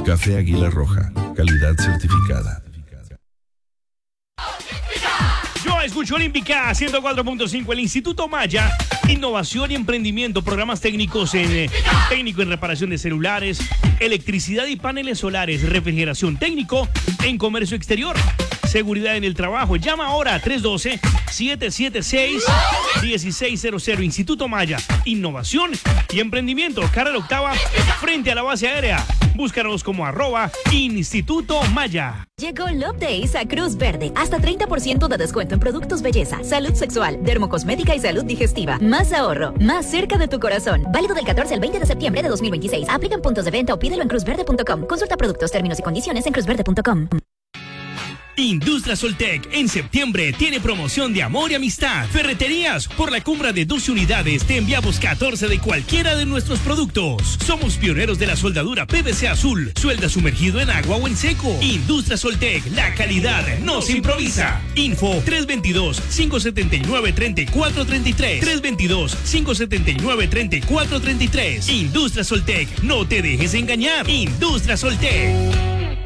Café Águila Roja, calidad certificada. Yo escucho Olímpica 104.5, el Instituto Maya, innovación y emprendimiento, programas técnicos técnico en reparación de celulares, electricidad y paneles solares, refrigeración técnico en comercio exterior, seguridad en el trabajo. Llama ahora 312-776-1600. Instituto Maya, innovación y emprendimiento. Carrera Octava, frente a la base aérea. Búscanos como @Instituto Maya. Llegó Love Days a Cruz Verde. Hasta 30% de descuento en productos belleza, salud sexual, dermocosmética y salud digestiva. Más ahorro, más cerca de tu corazón. Válido del 14 al 20 de septiembre de 2026. Aplican puntos de venta o pídelo en cruzverde.com. Consulta productos, términos y condiciones en cruzverde.com. Industria Soltec en septiembre tiene promoción de amor y amistad. Ferreterías, por la compra de 12 unidades te enviamos 14 de cualquiera de nuestros productos. Somos pioneros de la soldadura PVC azul, suelda sumergido en agua o en seco. Industria Soltec, la calidad no se improvisa. Info 322-579-3433. 322-579-3433. Industria Soltec, no te dejes engañar. Industria Soltec.